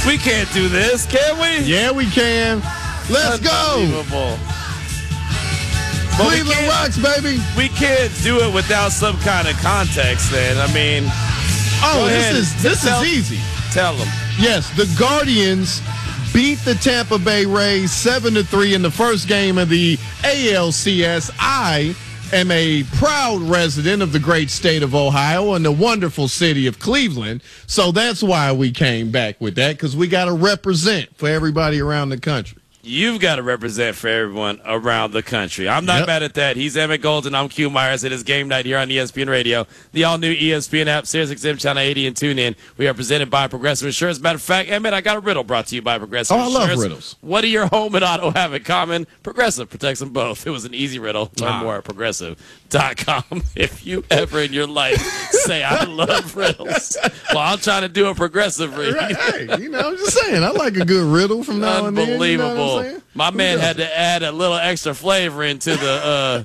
We can't do this, can we? Yeah, we can. Let's go. Cleveland rocks, baby. We can't do it without some kind of context, then. I mean, this is easy. Tell them. Yes, the Guardians beat the Tampa Bay Rays 7-3 in the first game of the ALCS. I am a proud resident of the great state of Ohio and the wonderful city of Cleveland. So that's why we came back with that, because we got to represent for everybody around the country. You've got to represent for everyone around the country. I'm not mad at that. He's Emmett Golden. I'm Q Myers. It is game night here on ESPN Radio, the all-new ESPN app, SiriusXM Channel 80, and TuneIn. We are presented by Progressive Insurance. Matter of fact, Emmett, I got a riddle brought to you by Progressive Insurance. I love riddles. What do your home and auto have in common? Progressive protects them both. It was an easy riddle. Learn more at Progressive.com. If you ever in your life say, I love riddles, well, I'm trying to do a Progressive read. Hey, I'm just saying, I like a good riddle from now and then. Unbelievable. You know what I'm saying? My man had to add a little extra flavor into the